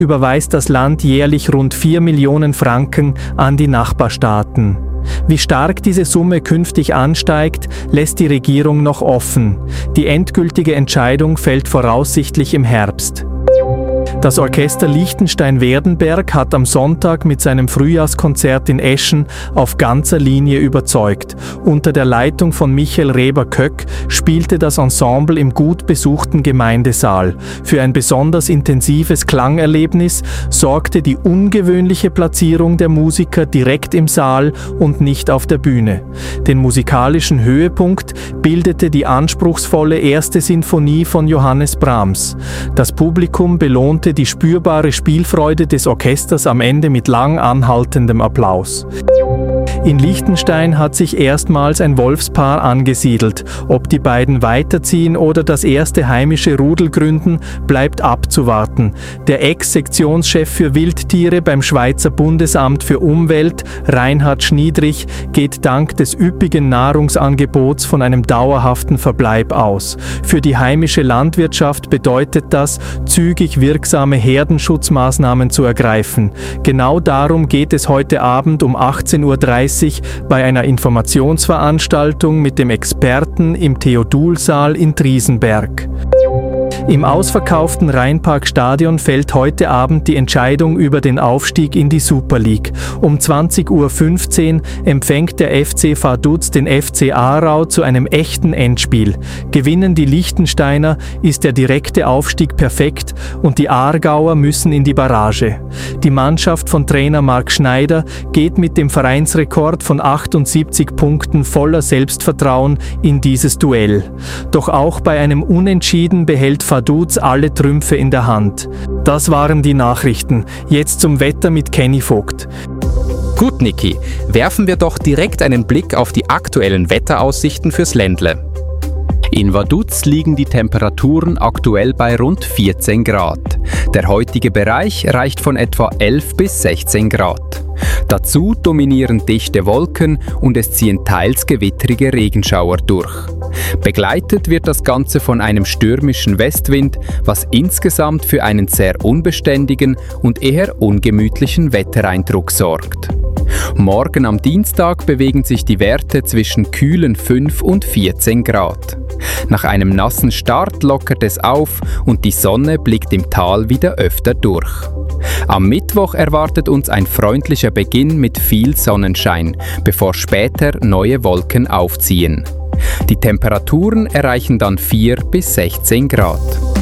überweist das Land jährlich rund 4 Millionen Franken an die Nachbarstaaten. Wie stark diese Summe künftig ansteigt, lässt die Regierung noch offen. Die endgültige Entscheidung fällt voraussichtlich im Herbst. Das Orchester Liechtenstein-Werdenberg hat am Sonntag mit seinem Frühjahrskonzert in Eschen auf ganzer Linie überzeugt. Unter der Leitung von Michael Reber-Köck spielte das Ensemble im gut besuchten Gemeindesaal. Für ein besonders intensives Klangerlebnis sorgte die ungewöhnliche Platzierung der Musiker direkt im Saal und nicht auf der Bühne. Den musikalischen Höhepunkt bildete die anspruchsvolle erste Sinfonie von Johannes Brahms. Das Publikum belohnte die spürbare Spielfreude des Orchesters am Ende mit lang anhaltendem Applaus. In Liechtenstein hat sich erstmals ein Wolfspaar angesiedelt. Ob die beiden weiterziehen oder das erste heimische Rudel gründen, bleibt abzuwarten. Der Ex-Sektionschef für Wildtiere beim Schweizer Bundesamt für Umwelt, Reinhard Schniedrich, geht dank des üppigen Nahrungsangebots von einem dauerhaften Verbleib aus. Für die heimische Landwirtschaft bedeutet das, zügig wirksame Herdenschutzmaßnahmen zu ergreifen. Genau darum geht es heute Abend um 18:30 Uhr bei einer Informationsveranstaltung mit dem Experten im Theodulsaal in Triesenberg. Im ausverkauften Rheinparkstadion fällt heute Abend die Entscheidung über den Aufstieg in die Super League. Um 20:15 Uhr empfängt der FC Vaduz den FC Aarau zu einem echten Endspiel. Gewinnen die Liechtensteiner, ist der direkte Aufstieg perfekt und die Aargauer müssen in die Barrage. Die Mannschaft von Trainer Marc Schneider geht mit dem Vereinsrekord von 78 Punkten voller Selbstvertrauen in dieses Duell. Doch auch bei einem Unentschieden behält Vaduz alle Trümpfe in der Hand. Das waren die Nachrichten. Jetzt zum Wetter mit Kenny Vogt. Gut, Niki, werfen wir doch direkt einen Blick auf die aktuellen Wetteraussichten fürs Ländle. In Vaduz liegen die Temperaturen aktuell bei rund 14 Grad. Der heutige Bereich reicht von etwa 11 bis 16 Grad. Dazu dominieren dichte Wolken und es ziehen teils gewittrige Regenschauer durch. Begleitet wird das Ganze von einem stürmischen Westwind, was insgesamt für einen sehr unbeständigen und eher ungemütlichen Wettereindruck sorgt. Morgen am Dienstag bewegen sich die Werte zwischen kühlen 5 und 14 Grad. Nach einem nassen Start lockert es auf und die Sonne blickt im Tal wieder öfter durch. Am Mittwoch erwartet uns ein freundlicher Beginn mit viel Sonnenschein, bevor später neue Wolken aufziehen. Die Temperaturen erreichen dann 4 bis 16 Grad.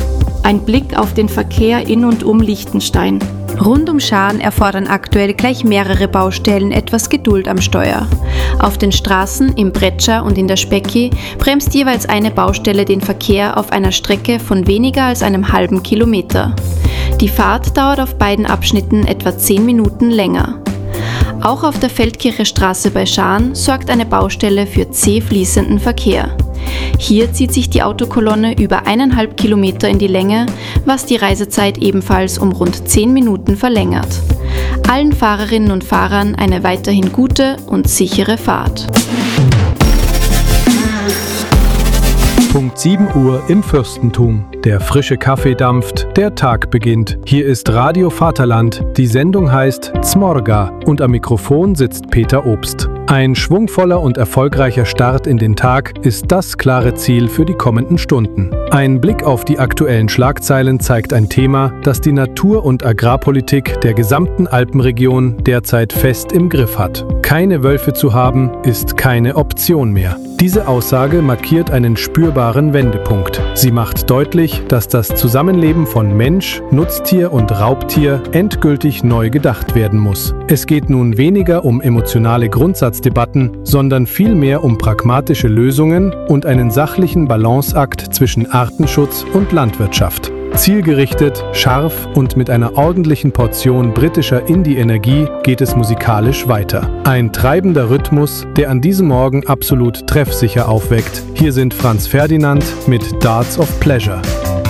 Ein Blick auf den Verkehr in und um Liechtenstein. Rund um Schaan erfordern aktuell gleich mehrere Baustellen etwas Geduld am Steuer. Auf den Straßen, im Bretscher und in der Specki bremst jeweils eine Baustelle den Verkehr auf einer Strecke von weniger als einem halben Kilometer. Die Fahrt dauert auf beiden Abschnitten etwa 10 Minuten länger. Auch auf der Feldkirchestraße bei Schaan sorgt eine Baustelle für zäh fließenden Verkehr. Hier zieht sich die Autokolonne über 1,5 Kilometer in die Länge, was die Reisezeit ebenfalls um rund 10 Minuten verlängert. Allen Fahrerinnen und Fahrern eine weiterhin gute und sichere Fahrt. Punkt 7 Uhr im Fürstentum. Der frische Kaffee dampft, der Tag beginnt. Hier ist Radio Vaterland. Die Sendung heißt Zmorga und am Mikrofon sitzt Peter Obst. Ein schwungvoller und erfolgreicher Start in den Tag ist das klare Ziel für die kommenden Stunden. Ein Blick auf die aktuellen Schlagzeilen zeigt ein Thema, das die Natur- und Agrarpolitik der gesamten Alpenregion derzeit fest im Griff hat. Keine Wölfe zu haben, ist keine Option mehr. Diese Aussage markiert einen spürbaren Wendepunkt. Sie macht deutlich, dass das Zusammenleben von Mensch, Nutztier und Raubtier endgültig neu gedacht werden muss. Es geht nun weniger um emotionale Grundsatzdebatten, sondern vielmehr um pragmatische Lösungen und einen sachlichen Balanceakt zwischen Artenschutz und Landwirtschaft. Zielgerichtet, scharf und mit einer ordentlichen Portion britischer Indie-Energie geht es musikalisch weiter. Ein treibender Rhythmus, der an diesem Morgen absolut treffsicher aufweckt. Hier sind Franz Ferdinand mit Darts of Pleasure.